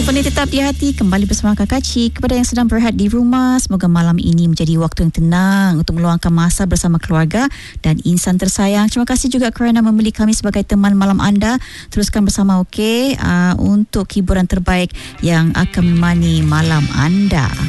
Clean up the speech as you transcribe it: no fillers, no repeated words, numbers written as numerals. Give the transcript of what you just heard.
Telefon tetap di hati, kembali bersama Kakak Cik. Kepada yang sedang berehat di rumah, semoga malam ini menjadi waktu yang tenang untuk meluangkan masa bersama keluarga dan insan tersayang. Terima kasih juga kerana memilih kami sebagai teman malam anda. Teruskan bersama, okey, untuk hiburan terbaik yang akan menemani malam anda.